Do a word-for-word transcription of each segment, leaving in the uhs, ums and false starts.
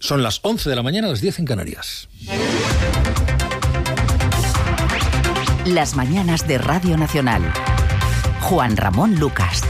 Son las once de la mañana, las diez en Canarias. Las mañanas de Radio Nacional. Juan Ramón Lucas.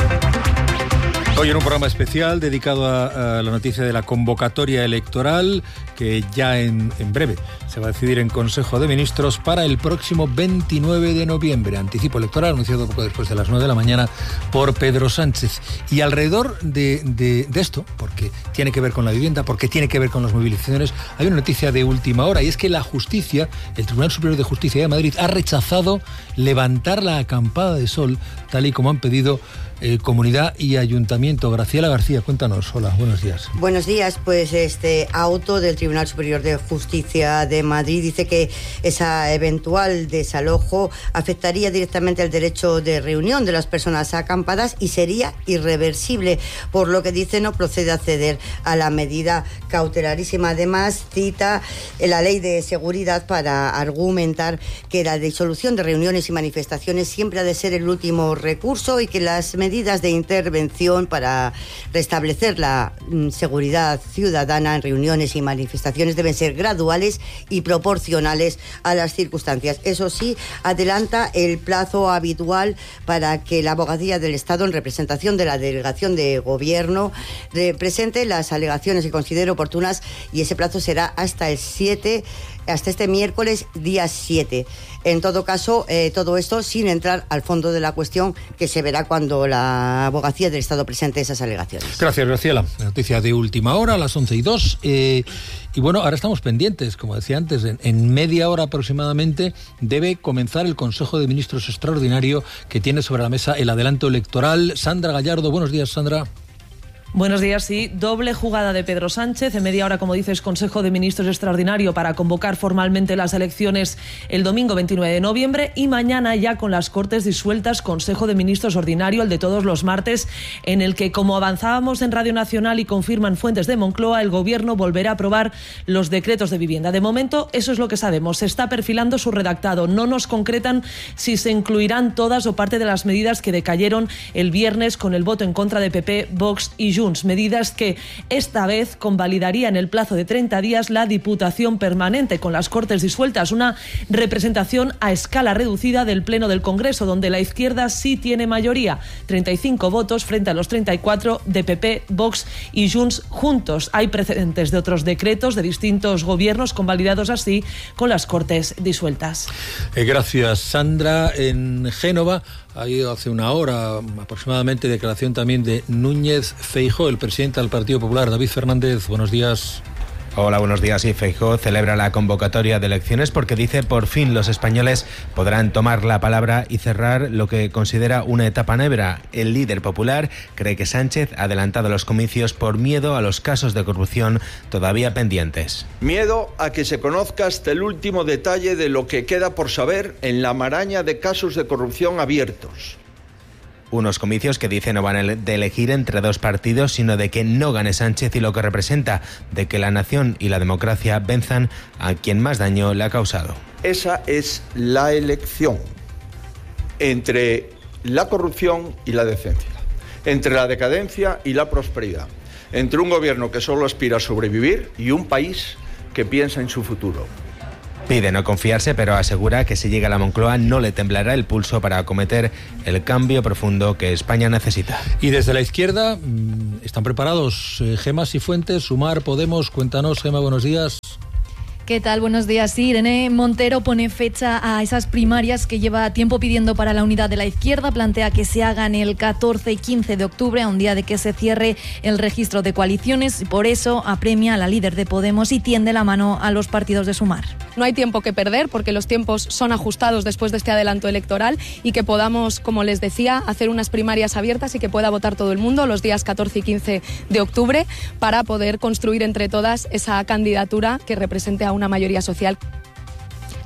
Hoy en un programa especial dedicado a, a la noticia de la convocatoria electoral que ya en, en breve se va a decidir en Consejo de Ministros para el próximo veintinueve de noviembre. Anticipo electoral anunciado poco después de las nueve de la mañana por Pedro Sánchez. Y alrededor de, de, de esto, porque tiene que ver con la vivienda, porque tiene que ver con las movilizaciones, hay una noticia de última hora y es que la justicia, el Tribunal Superior de Justicia de Madrid, ha rechazado levantar la acampada de sol tal y como han pedido Eh, comunidad y ayuntamiento. Graciela García, cuéntanos. Hola, buenos días. Buenos días. Pues este auto del Tribunal Superior de Justicia de Madrid dice que esa eventual desalojo afectaría directamente el derecho de reunión de las personas acampadas y sería irreversible, por lo que dice no procede a ceder a la medida cautelarísima. Además, cita la Ley de Seguridad para argumentar que la disolución de reuniones y manifestaciones siempre ha de ser el último recurso y que las medidas medidas de intervención para restablecer la mm, seguridad ciudadana en reuniones y manifestaciones deben ser graduales y proporcionales a las circunstancias. Eso sí, adelanta el plazo habitual para que la Abogacía del Estado, en representación de la Delegación de Gobierno, presente las alegaciones que considere oportunas, y ese plazo será hasta el siete, hasta este miércoles, día siete. En todo caso, eh, todo esto sin entrar al fondo de la cuestión, que se verá cuando la Abogacía del Estado presente esas alegaciones. Gracias, Graciela. Noticia de última hora, a las once y dos. Eh, y bueno, ahora estamos pendientes, como decía antes, en, en media hora aproximadamente debe comenzar el Consejo de Ministros extraordinario que tiene sobre la mesa el adelanto electoral. Sandra Gallardo, buenos días, Sandra. Buenos días, sí. Doble jugada de Pedro Sánchez. En media hora, como dices, Consejo de Ministros extraordinario para convocar formalmente las elecciones el domingo veintinueve de noviembre y mañana ya con las Cortes disueltas, Consejo de Ministros ordinario, el de todos los martes, en el que, como avanzábamos en Radio Nacional y confirman fuentes de Moncloa, el Gobierno volverá a aprobar los decretos de vivienda. De momento, eso es lo que sabemos. Se está perfilando su redactado. No nos concretan si se incluirán todas o parte de las medidas que decayeron el viernes con el voto en contra de P P, Vox y Junts, medidas que esta vez convalidaría en el plazo de treinta días la Diputación Permanente con las Cortes disueltas, una representación a escala reducida del Pleno del Congreso, donde la izquierda sí tiene mayoría, treinta y cinco votos frente a los treinta y cuatro de P P, Vox y Junts juntos. Hay precedentes de otros decretos de distintos gobiernos convalidados así con las Cortes disueltas. Eh, gracias, Sandra. En Génova ha ido hace una hora aproximadamente declaración también de Núñez Feijóo, el presidente del Partido Popular. David Fernández, buenos días. Hola, buenos días. Sí, Feijóo celebra la convocatoria de elecciones porque dice por fin los españoles podrán tomar la palabra y cerrar lo que considera una etapa negra. El líder popular cree que Sánchez ha adelantado los comicios por miedo a los casos de corrupción todavía pendientes. Miedo a que se conozca hasta el último detalle de lo que queda por saber en la maraña de casos de corrupción abiertos. Unos comicios que dice no van de elegir entre dos partidos, sino de que no gane Sánchez y lo que representa, de que la nación y la democracia venzan a quien más daño le ha causado. Esa es la elección entre la corrupción y la decencia, entre la decadencia y la prosperidad, entre un gobierno que solo aspira a sobrevivir y un país que piensa en su futuro. Pide no confiarse, pero asegura que si llega a la Moncloa no le temblará el pulso para acometer el cambio profundo que España necesita. Y desde la izquierda, ¿están preparados eh, Gema Sifuentes, Sumar, Podemos? Cuéntanos, Gema, buenos días. ¿Qué tal? Buenos días. Sí, Irene Montero pone fecha a esas primarias que lleva tiempo pidiendo para la unidad de la izquierda. Plantea que se hagan el catorce y quince de octubre, a un día de que se cierre el registro de coaliciones. Por eso apremia a la líder de Podemos y tiende la mano a los partidos de Sumar. No hay tiempo que perder porque los tiempos son ajustados después de este adelanto electoral y que podamos, como les decía, hacer unas primarias abiertas y que pueda votar todo el mundo los días catorce y quince de octubre para poder construir entre todas esa candidatura que represente a una mayoría social.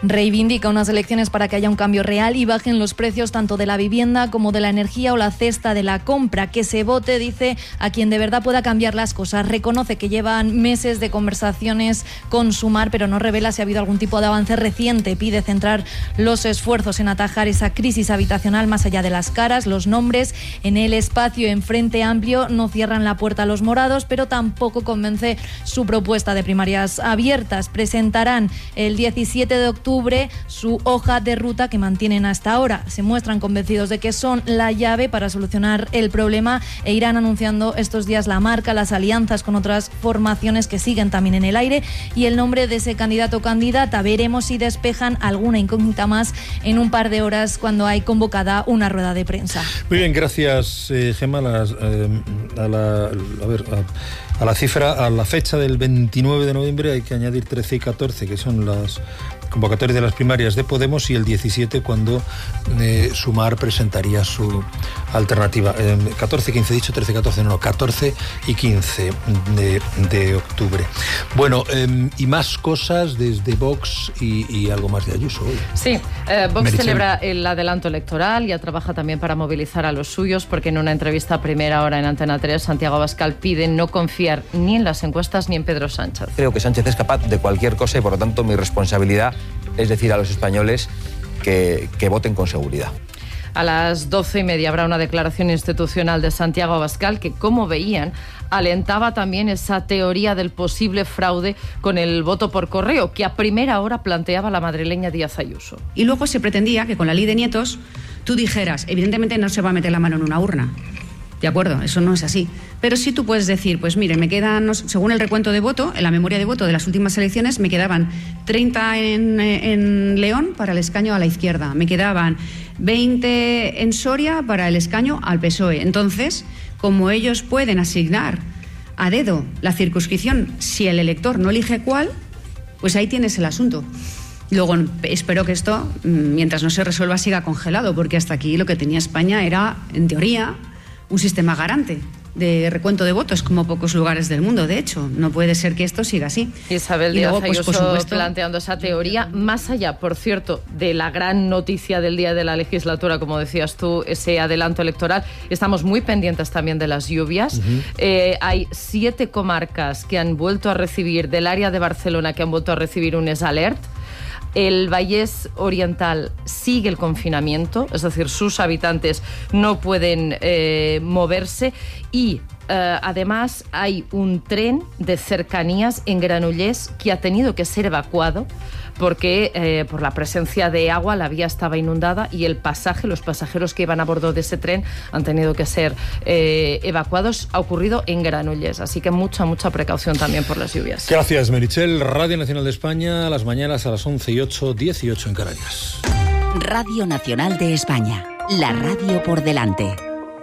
reivindica unas elecciones para que haya un cambio real y bajen los precios tanto de la vivienda como de la energía o la cesta de la compra. Que se vote, dice, a quien de verdad pueda cambiar las cosas. Reconoce que llevan meses de conversaciones con Sumar, pero no revela si ha habido algún tipo de avance reciente. Pide centrar los esfuerzos en atajar esa crisis habitacional más allá de las caras, los nombres. En el espacio en Frente Amplio no cierran la puerta a los morados, pero tampoco convence su propuesta de primarias abiertas. Presentarán el diecisiete de octubre su hoja de ruta que mantienen hasta ahora. Se muestran convencidos de que son la llave para solucionar el problema e irán anunciando estos días la marca, las alianzas con otras formaciones que siguen también en el aire y el nombre de ese candidato o candidata. Veremos si despejan alguna incógnita más en un par de horas cuando hay convocada una rueda de prensa. Muy bien, gracias, eh, Gemma. Las, eh, a, la, a, ver, a, a la cifra, a la fecha del veintinueve de noviembre hay que añadir trece y catorce, que son las convocatorias de las primarias de Podemos, y el diecisiete cuando eh, Sumar presentaría su alternativa. Eh, catorce, quince, dicho trece, catorce, no, no, catorce y quince de, de octubre. Bueno, eh, y más cosas desde Vox y, y algo más de Ayuso hoy. Sí, eh, Vox Meritxell. celebra el adelanto electoral, ya trabaja también para movilizar a los suyos, porque en una entrevista a primera hora en Antena tres, Santiago Abascal pide no confiar ni en las encuestas ni en Pedro Sánchez. Creo que Sánchez es capaz de cualquier cosa y, por lo tanto, mi responsabilidad es decir a los españoles que, que voten con seguridad. A las doce y media habrá una declaración institucional de Santiago Abascal que, como veían, alentaba también esa teoría del posible fraude con el voto por correo que a primera hora planteaba la madrileña Díaz Ayuso. Y luego se pretendía que con la ley de nietos tú dijeras, evidentemente no se va a meter la mano en una urna. De acuerdo, eso no es así. Pero sí tú puedes decir, pues mire, me quedan, según el recuento de voto, en la memoria de voto de las últimas elecciones, me quedaban treinta en, en León para el escaño a la izquierda, me quedaban veinte en Soria para el escaño al P S O E. Entonces, como ellos pueden asignar a dedo la circunscripción si el elector no elige cuál, pues ahí tienes el asunto. Luego, espero que esto, mientras no se resuelva, siga congelado, porque hasta aquí lo que tenía España era, en teoría, un sistema garante de recuento de votos, como pocos lugares del mundo. De hecho, no puede ser que esto siga así. Isabel y Díaz luego, pues, Ayuso por supuesto, planteando esa teoría, más allá, por cierto, de la gran noticia del día de la legislatura, como decías tú, ese adelanto electoral. Estamos muy pendientes también de las lluvias. Uh-huh. Eh, hay siete comarcas que han vuelto a recibir, del área de Barcelona, que han vuelto a recibir un ESALERT. El Vallès Oriental sigue el confinamiento, es decir, sus habitantes no pueden eh, moverse y eh, además hay un tren de cercanías en Granollers que ha tenido que ser evacuado porque eh, por la presencia de agua la vía estaba inundada y el pasaje, los pasajeros que iban a bordo de ese tren han tenido que ser eh, evacuados. Ha ocurrido en Granollers, así que mucha, mucha precaución también por las lluvias. Gracias, Meritxell. Radio Nacional de España, a las mañanas a las once y ocho, dieciocho en Canarias. Radio Nacional de España, la radio por delante.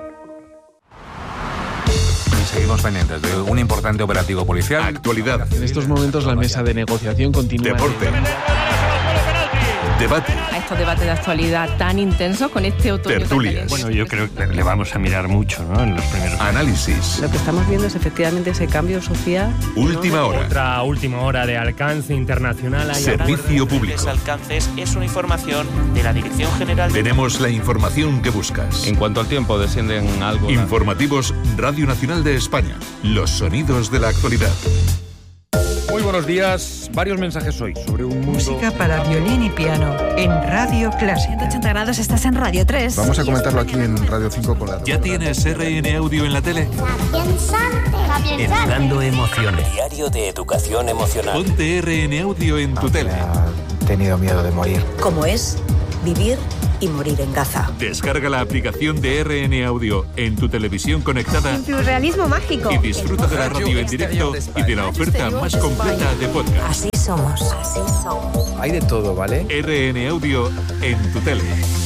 Seguimos pendientes de un importante operativo policial. Actualidad. En estos momentos la mesa de negociación continúa. Deporte. Debate. A estos debates de actualidad tan intensos con este otoño. Tertulias. Bueno, yo creo que le vamos a mirar mucho, ¿no? En los primeros análisis. Lo que estamos viendo es efectivamente ese cambio social. Última ¿no? hora. Otra última hora de alcance internacional. Servicio público. Alcances es una información de la Dirección General. Tenemos la información que buscas. En cuanto al tiempo, descienden algo. Informativos Radio Nacional de España. Los sonidos de la actualidad. Muy buenos días. Varios mensajes hoy sobre un mundo... Música para violín y piano en Radio Clásica. ciento ochenta grados, estás en Radio tres. Vamos a comentarlo aquí en Radio cinco con la... ¿Ya tienes R N Audio en la tele? Educando emociones. Diario de Educación Emocional. Ponte R N Audio en tu tele. He tenido miedo de morir. ¿Cómo es vivir y morir en Gaza? Descarga la aplicación de R N Audio en tu televisión conectada. En tu realismo mágico. Y disfruta de la radio en directo y de la oferta más completa de podcast. Así somos, así somos. Hay de todo, ¿vale? R N Audio en tu tele.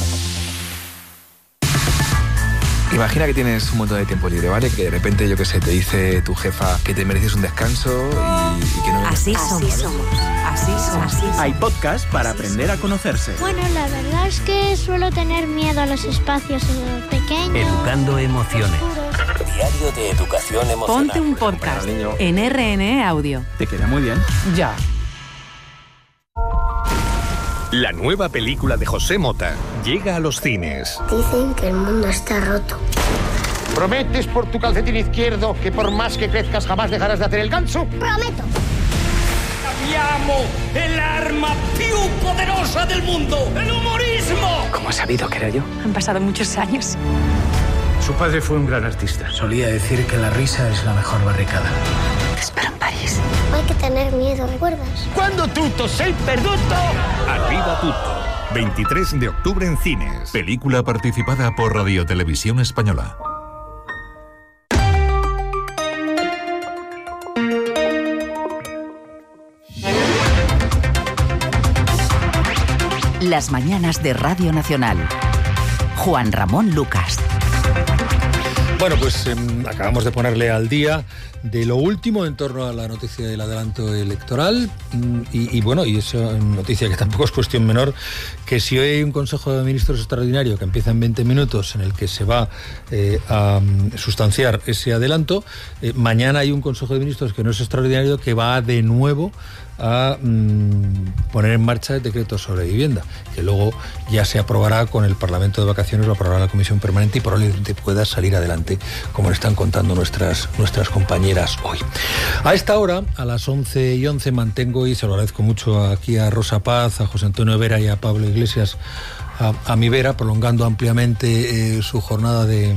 Imagina que tienes un montón de tiempo libre, ¿vale? Que de repente, yo qué sé, te dice tu jefa que te mereces un descanso y, y que no... Así somos. Así somos. Así somos. Así somos. Hay podcast para aprender a conocerse. Bueno, la verdad es que suelo tener miedo a los espacios pequeños. Educando emociones. Diario de Educación Emocional. Ponte un podcast en R N E Audio. Te queda muy bien. Ya. La nueva película de José Mota llega a los cines. Dicen que el mundo está roto. ¿Prometes por tu calcetín izquierdo que por más que crezcas jamás dejarás de hacer el ganso? Prometo. Abbiamo el arma più poderosa del mundo, el humorismo. ¿Cómo has sabido que era yo? Han pasado muchos años. Su padre fue un gran artista. Solía decir que la risa es la mejor barricada. Te espero en París. No hay que tener miedo, ¿recuerdas? Cuando tutto sei perduto. Arriba tutto. veintitrés de octubre en cines. Película participada por Radio Televisión Española. Las mañanas de Radio Nacional. Juan Ramón Lucas. Bueno, pues eh, acabamos de ponerle al día de lo último en torno a la noticia del adelanto electoral y, y bueno, y esa noticia que tampoco es cuestión menor, que si hoy hay un Consejo de Ministros extraordinario que empieza en veinte minutos en el que se va eh, a sustanciar ese adelanto, eh, mañana hay un Consejo de Ministros que no es extraordinario que va de nuevo a mmm, poner en marcha el decreto sobre vivienda, que luego ya se aprobará con el Parlamento de vacaciones, lo aprobará la Comisión Permanente y probablemente pueda salir adelante, como le están contando nuestras, nuestras compañeras hoy. A esta hora, a las once y once, mantengo, y se lo agradezco mucho aquí a Rosa Paz, a José Antonio Vera y a Pablo Iglesias, a, a mi vera, prolongando ampliamente eh, su jornada de,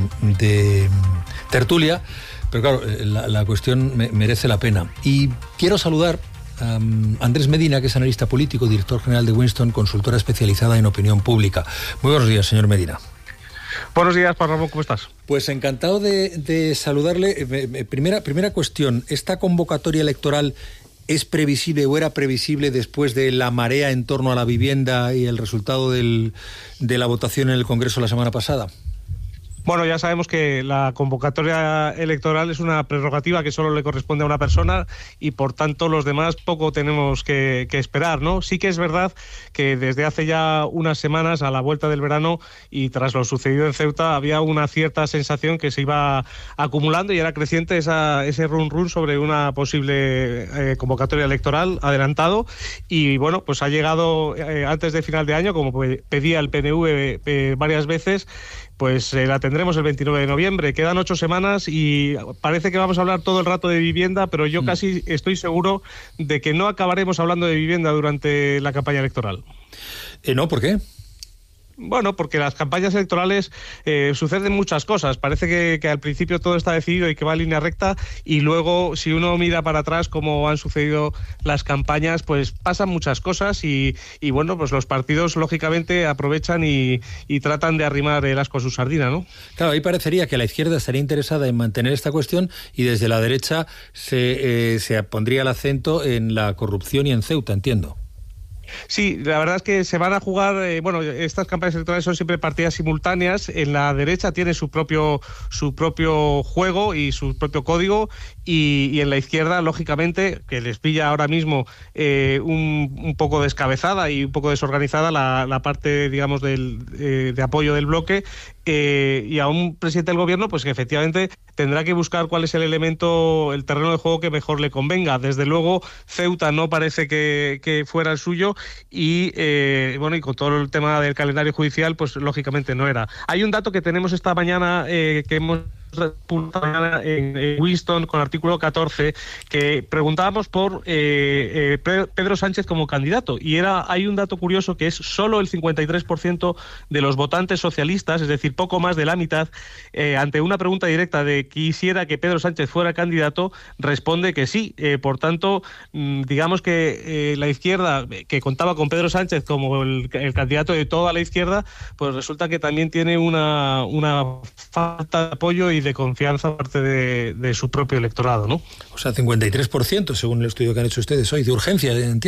de tertulia, pero claro, la, la cuestión me, merece la pena. Y quiero saludar Um, Andrés Medina, que es analista político, director general de Winston, consultora especializada en opinión pública. Muy buenos días, señor Medina. Buenos días, Juan Ramón, ¿cómo estás? Pues encantado de, de saludarle. Eh, primera, primera cuestión, ¿esta convocatoria electoral es previsible o era previsible después de la marea en torno a la vivienda y el resultado del, de la votación en el Congreso la semana pasada? Bueno, ya sabemos que la convocatoria electoral es una prerrogativa que solo le corresponde a una persona y, por tanto, los demás poco tenemos que, que esperar, ¿no? Sí que es verdad que desde hace ya unas semanas, a la vuelta del verano y tras lo sucedido en Ceuta, había una cierta sensación que se iba acumulando y era creciente esa, ese run run sobre una posible eh, convocatoria electoral adelantado y, bueno, pues ha llegado eh, antes de final de año, como pedía el P N V eh, varias veces. Pues eh, la tendremos el veintinueve de noviembre. Quedan ocho semanas y parece que vamos a hablar todo el rato de vivienda, pero yo mm. casi estoy seguro de que no acabaremos hablando de vivienda durante la campaña electoral. Eh, ¿No? ¿Por qué? Bueno, porque las campañas electorales eh, suceden muchas cosas. Parece que, que al principio todo está decidido y que va en línea recta y luego, si uno mira para atrás cómo han sucedido las campañas, pues pasan muchas cosas y, y bueno, pues los partidos lógicamente aprovechan y, y tratan de arrimar el asco a su sardina, ¿no? Claro, ahí parecería que la izquierda estaría interesada en mantener esta cuestión y desde la derecha se, eh, se pondría el acento en la corrupción y en Ceuta, entiendo. Sí, la verdad es que se van a jugar, eh, bueno, estas campañas electorales son siempre partidas simultáneas. En la derecha tiene su propio su propio juego y su propio código y, y en la izquierda, lógicamente, que les pilla ahora mismo eh, un, un poco descabezada y un poco desorganizada la, la parte, digamos, del, eh, de apoyo del bloque eh, y a un presidente del gobierno, pues que efectivamente tendrá que buscar cuál es el elemento, el terreno de juego que mejor le convenga. Desde luego, Ceuta no parece que, que fuera el suyo y eh, bueno, y con todo el tema del calendario judicial, pues lógicamente no era. Hay un dato que tenemos esta mañana eh, que hemos publicado en, en Winston con artículo catorce, que preguntábamos por eh, eh, Pedro Sánchez como candidato y era hay un dato curioso que es solo el cincuenta y tres por ciento de los votantes socialistas, es decir, poco más de la mitad, eh, ante una pregunta directa de quisiera que Pedro Sánchez fuera candidato, responde que sí. Eh, por tanto, mmm, digamos que eh, la izquierda, que contaba con Pedro Sánchez como el, el candidato de toda la izquierda, pues resulta que también tiene una, una falta de apoyo y de confianza parte de, de su propio electorado, ¿no? O sea, cincuenta y tres por ciento según el estudio que han hecho ustedes hoy, de urgencia, entiendo.